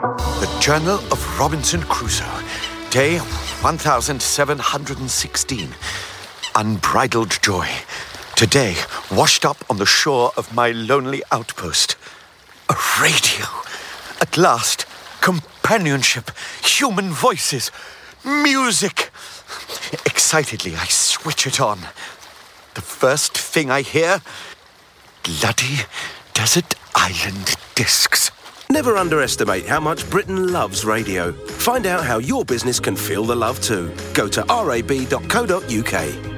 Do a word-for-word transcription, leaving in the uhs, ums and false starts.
The Journal of Robinson Crusoe, day one thousand seven hundred sixteen. Unbridled joy. Today, washed up on the shore of my lonely outpost. A radio. At last, companionship, human voices, music. Excitedly, I switch it on. The first thing I hear, bloody desert island discs. Never underestimate how much Britain loves radio. Find out how your business can feel the love too. Go to r a b dot co dot u k.